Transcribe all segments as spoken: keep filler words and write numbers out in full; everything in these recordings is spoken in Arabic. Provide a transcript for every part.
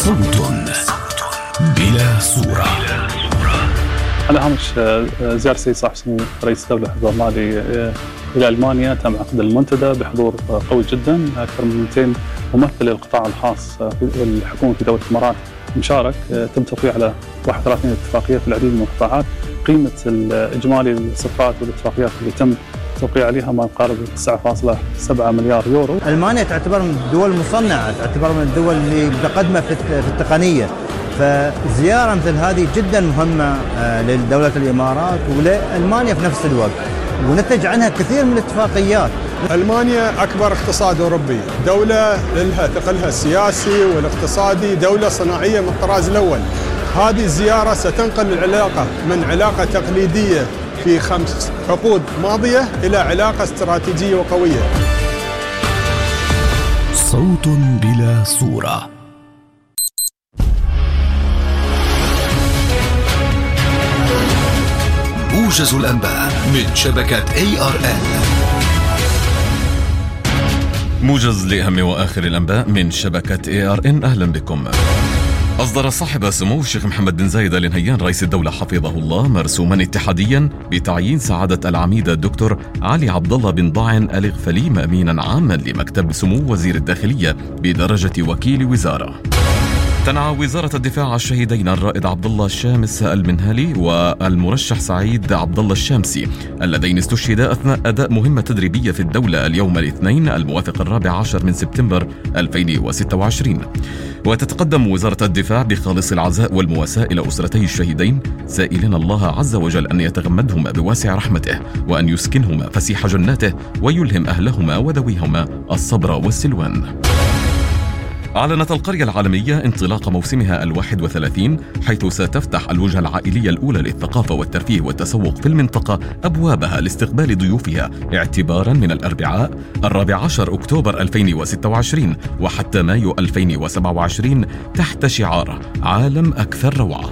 صوت بلا صورة. على هامش زيارة السيد صاحب السمو رئيس الدولة حفظه الله إلى ألمانيا، تم عقد المنتدى بحضور قوي جدا، أكثر من مئتين ممثل للقطاع الخاص والحكومة في دولة الإمارات مشارك. تم توقيع على واحد وثلاثين اتفاقية في العديد من القطاعات. قيمة الإجمالي الصفقات والاتفاقيات اللي تم توقيع عليها ما يقارب تسعة فاصلة سبعة مليار يورو. ألمانيا تعتبر من الدول المصنعة، تعتبر من الدول اللي متقدمة في التقنية، فزيارة مثل هذه جدا مهمة لدولة الإمارات ولألمانيا في نفس الوقت، ونتج عنها كثير من الاتفاقيات. ألمانيا أكبر اقتصاد أوروبي، دولة لها ثقلها السياسي والاقتصادي، دولة صناعية من الطراز الأول. هذه الزيارة ستنقل العلاقة من علاقة تقليدية في خمس عقود ماضية إلى علاقة استراتيجية وقوية. صوت بلا صورة. موجز الأنباء من شبكة إيه آر إن. موجز لأهم وآخر الأنباء من شبكة إيه آر إن. أهلا بكم. أصدر صاحب السمو الشيخ محمد بن زايد آل نهيان رئيس الدولة حفظه الله مرسوما اتحاديا بتعيين سعادة العميد الدكتور علي عبد الله بن ضاعن الإغفليم أمينا عاما لمكتب سمو وزير الداخلية بدرجة وكيل وزارة. تنعى وزارة الدفاع الشهيدين الرائد عبد الله الشامس المنهلي والمرشح سعيد عبد الله الشامسي اللذين استشهدا أثناء أداء مهمة تدريبية في الدولة اليوم الاثنين الموافق الرابع عشر من سبتمبر ألفين وستة وعشرين. وتتقدم وزارة الدفاع بخالص العزاء والمواساة إلى أسرتي الشهيدين، سائلين الله عز وجل أن يتغمدهما بواسع رحمته وأن يسكنهما فسيح جناته ويلهم أهلهما وذويهما الصبر والسلوان. أعلنت القرية العالمية انطلاق موسمها الواحد وثلاثين، حيث ستفتح الوجهة العائلية الأولى للثقافة والترفيه والتسوق في المنطقة أبوابها لاستقبال ضيوفها اعتبارا من الأربعاء الرابع عشر أكتوبر ألفين وستة وعشرين وحتى مايو ألفين وسبعة وعشرين تحت شعار عالم أكثر روعة.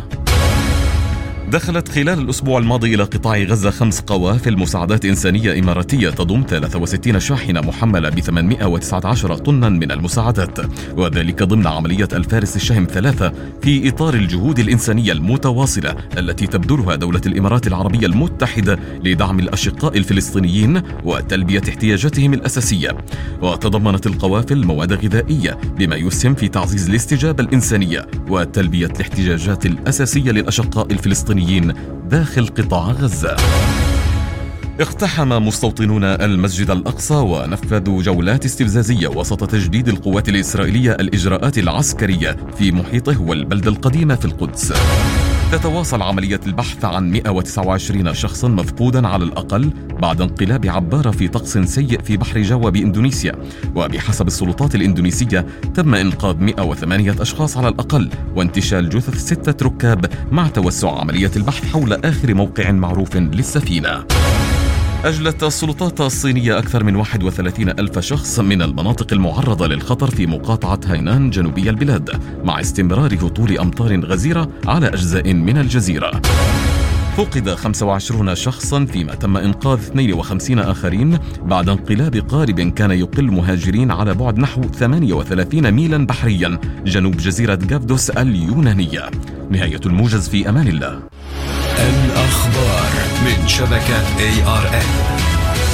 دخلت خلال الأسبوع الماضي إلى قطاع غزة خمس قوافل مساعدات إنسانية إماراتية تضم ثلاثة وستين شاحنة محملة ب ثمانمائة وتسعة عشر طنا من المساعدات، وذلك ضمن عملية الفارس الشهم ثلاثة في إطار الجهود الإنسانية المتواصلة التي تبذلها دولة الإمارات العربية المتحدة لدعم الأشقاء الفلسطينيين وتلبية احتياجاتهم الأساسية. وتضمنت القوافل مواد غذائية بما يسهم في تعزيز الاستجابة الإنسانية وتلبية الاحتياجات الأساسية للأشقاء الفلسطينيين داخل قطاع غزة. اقتحم مستوطنون المسجد الأقصى ونفذوا جولات استفزازية وسط تجديد القوات الإسرائيلية الإجراءات العسكرية في محيطه والبلدة القديمة في القدس. تتواصل عملية البحث عن مئة وتسعة وعشرين شخصا مفقودا على الأقل بعد انقلاب عبارة في طقس سيء في بحر جاوا بإندونيسيا، وبحسب السلطات الإندونيسية تم إنقاذ مئة وثمانية أشخاص على الأقل وانتشال جثث ستة ركاب مع توسع عملية البحث حول آخر موقع معروف للسفينة. أجلت السلطات الصينية أكثر من واحد وثلاثين ألف شخص من المناطق المعرضة للخطر في مقاطعة هاينان جنوبي البلاد مع استمرار هطول أمطار غزيرة على أجزاء من الجزيرة. فقد خمسة وعشرين شخصا فيما تم إنقاذ اثنين وخمسين آخرين بعد انقلاب قارب كان يقل مهاجرين على بعد نحو ثمانية وثلاثين ميلا بحريا جنوب جزيرة جافدوس اليونانية. نهاية الموجز، في أمان الله. الأخبار من شبكة إيه آر إن.